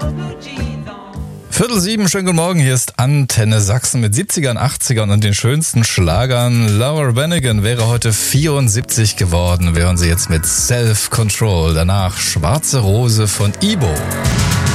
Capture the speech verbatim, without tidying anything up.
Viertel sieben, schönen guten Morgen, hier ist Antenne Sachsen mit siebzigern, achtzigern und den schönsten Schlagern. Laura Branigan wäre heute vierundsiebzig geworden. Wir hören sie jetzt mit Self Control. Danach Schwarze Rose von Ibo.